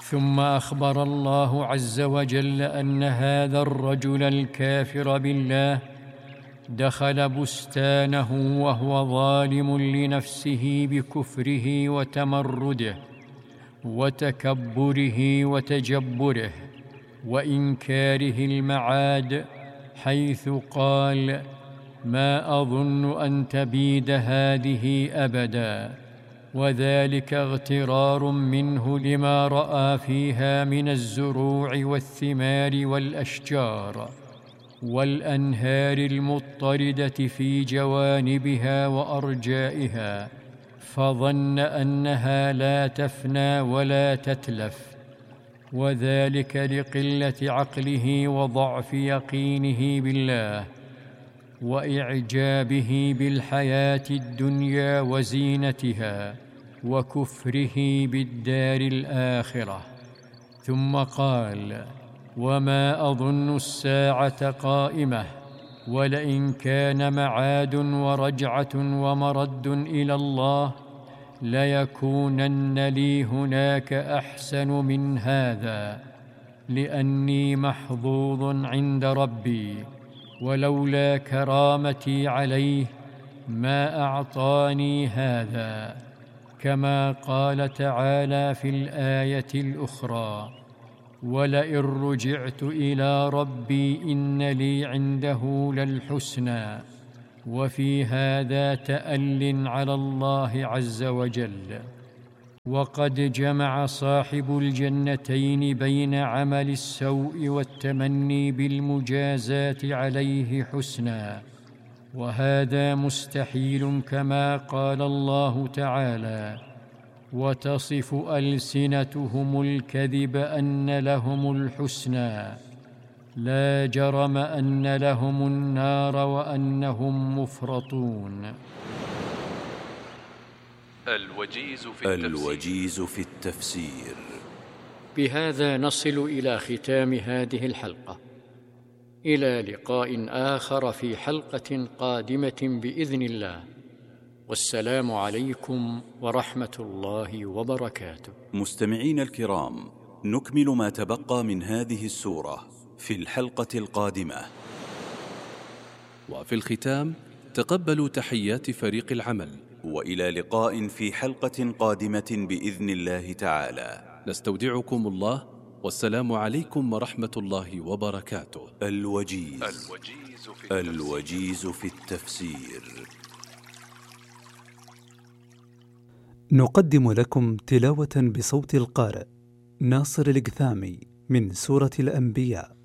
ثم أخبر الله عز وجل أن هذا الرجل الكافر بالله دخل بستانه وهو ظالم لنفسه بكفره وتمرده وتكبره وتجبره وإنكاره المعاد، حيث قال: ما أظن أن تبيد هذه أبدا، وذلك اغترار منه لما رأى فيها من الزروع والثمار والأشجار والأنهار المضطردة في جوانبها وأرجائها، فظن أنها لا تفنى ولا تتلف، وذلك لقلة عقله وضعف يقينه بالله وإعجابه بالحياة الدنيا وزينتها وكفره بالدار الآخرة. ثم قال: وما أظن الساعة قائمة، ولئن كان معاد ورجعة ومرد إلى الله ليكونن لي هناك أحسن من هذا، لأني محظوظ عند ربي، ولولا كرامتي عليه ما أعطاني هذا، كما قال تعالى في الآية الأخرى: ولئن رجعت إلى ربي إن لي عنده للحسنى. وفي هذا تأل على الله عز وجل. وقد جمع صاحب الجنتين بين عمل السوء والتمني بالمجازاة عليه حسنا، وهذا مستحيل، كما قال الله تعالى: وتصف ألسنتهم الكذب أن لهم الحسنى، لا جرم أن لهم النار وأنهم مفرطون. الوجيز في التفسير. بهذا نصل إلى ختام هذه الحلقة، إلى لقاء آخر في حلقة قادمة بإذن الله، والسلام عليكم ورحمة الله وبركاته. مستمعين الكرام، نكمل ما تبقى من هذه السورة في الحلقة القادمة. وفي الختام تقبلوا تحيات فريق العمل، وإلى لقاء في حلقة قادمة بإذن الله تعالى. نستودعكم الله، والسلام عليكم ورحمة الله وبركاته. الوجيز في التفسير. نقدم لكم تلاوة بصوت القارئ ناصر القثامي من سورة الأنبياء.